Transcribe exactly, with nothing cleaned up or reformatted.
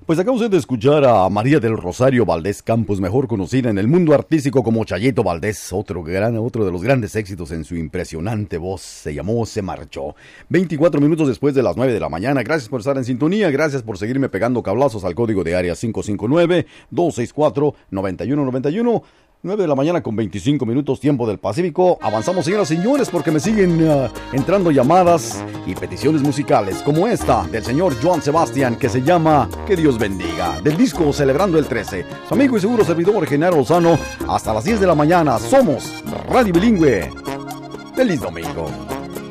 Pues acaba usted de escuchar a María del Rosario Valdés Campos, mejor conocida en el mundo artístico como Chayito Valdés, otro, gran, otro de los grandes éxitos en su impresionante voz. Se llamó Se Marchó. veinticuatro minutos después de las nueve de la mañana. Gracias por estar en sintonía, gracias por seguirme pegando cablazos al código de área cinco cinco nueve, dos seis cuatro, nueve uno nueve uno. nueve de la mañana con veinticinco minutos, tiempo del Pacífico. Avanzamos, señoras y señores, porque me siguen uh, entrando llamadas y peticiones musicales, como esta del señor Joan Sebastián, que se llama Que Dios Bendiga, del disco Celebrando el trece. Su amigo y seguro servidor Genaro Lozano. Hasta las diez de la mañana somos Radio Bilingüe. Feliz domingo.